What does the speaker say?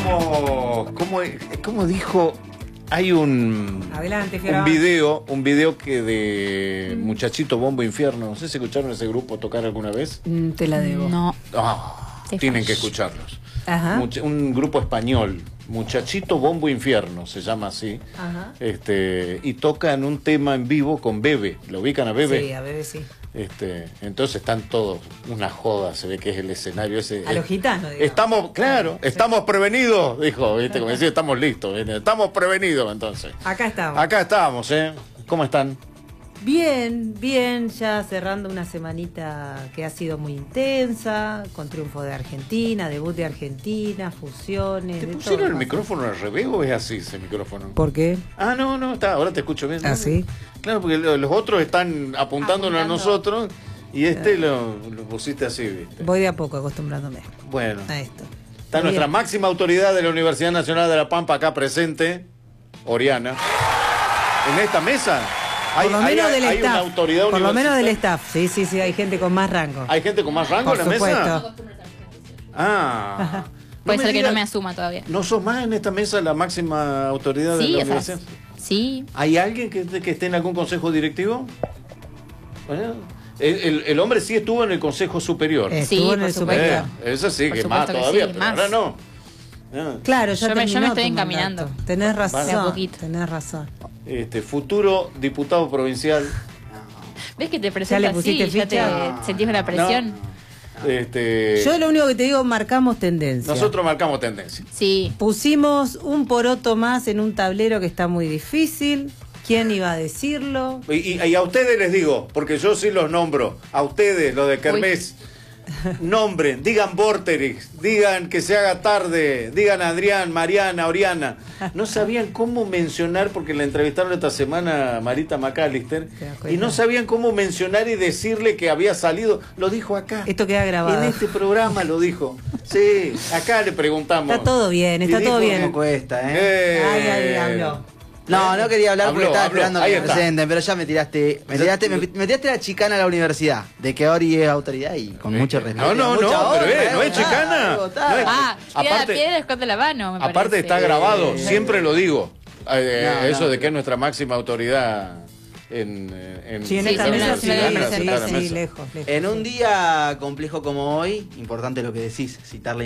Vamos, ¿cómo dijo? Hay Adelante, un video que de Muchachito Bombo Infierno. No sé si escucharon ese grupo tocar alguna vez. Te la debo. No. Tienen que escucharlos. Ajá. Un grupo español, Muchachito Bombo Infierno, se llama así. Ajá. Y tocan un tema en vivo con Bebe. ¿Lo ubican a Bebe? Sí, a Bebe sí. Entonces están todos, una joda, se ve que es el escenario ese. A los gitanos, digamos. Estamos prevenidos, dijo, ¿viste? Como decía, estamos listos, ¿viste? Estamos prevenidos entonces. Acá estamos. Acá estamos, ¿Cómo están? Bien, bien, ya cerrando una semanita que ha sido muy intensa, con triunfo de Argentina, debut de Argentina, fusiones. ¿Te de pusieron todo, el micrófono al revés o es así ese micrófono? ¿Por qué? No, está, ahora te escucho bien. ¿Ah, sí? Claro, porque los otros están apuntándonos a nosotros y lo pusiste así, ¿viste? Voy de a poco acostumbrándome Bueno, a esto. está nuestra máxima autoridad de la Universidad Nacional de La Pampa acá presente, Oriana. En esta mesa Por lo menos del hay staff. una autoridad Por lo menos del universitaria. staff. Sí, hay gente con más rango. ¿Hay gente con más rango Por en la mesa? supuesto. Puede ser que digas, no me asuma todavía. ¿No sos más en esta mesa la máxima autoridad de Sí, la o sea, universidad? sí. ¿Hay alguien que esté en algún consejo directivo? Bueno, el hombre sí estuvo en el consejo superior. Estuvo en el superior. Eso sí, Por que más supuesto que todavía, sí, pero más. ahora no. Claro, ya Yo me terminó estoy tu encaminando. mandato. Tenés razón. De a poquito. Tenés razón. Futuro diputado provincial. ¿Ves que te ¿Ya presenta le así? pusiste ¿Ya ficha? te sentís la presión? Yo lo único que te digo, marcamos tendencia. Nosotros marcamos tendencia. Sí. Pusimos un poroto más en un tablero que está muy difícil. ¿Quién iba a decirlo? Y a ustedes les digo, porque yo sí los nombro, a ustedes, los de Kermés, nombren, digan Vorterix, digan que se haga tarde, digan Adrián, Mariana, Oriana. No sabían cómo mencionar, porque la entrevistaron esta semana a Marita McAllister, y no sabían cómo mencionar y decirle que había salido. Lo dijo acá. Esto queda grabado. En este programa lo dijo. Sí, acá le preguntamos. Está todo bien, está todo bien. ¿Cómo cuesta, eh? Ay, habló. No quería hablar porque estaba esperando ahí que me está. presenten, pero ya me tiraste la chicana a la universidad, de que Ori es autoridad y con mucho respeto. No, pero no es chicana. Aparte, piedra esconde la mano, me aparte parece. está grabado, siempre lo digo. Eso de que no. es nuestra máxima autoridad en Sí, en Sí, esta sí, mesa sí, sí, sí, sí, lejos. En un día complejo como hoy, importante lo que decís, citar la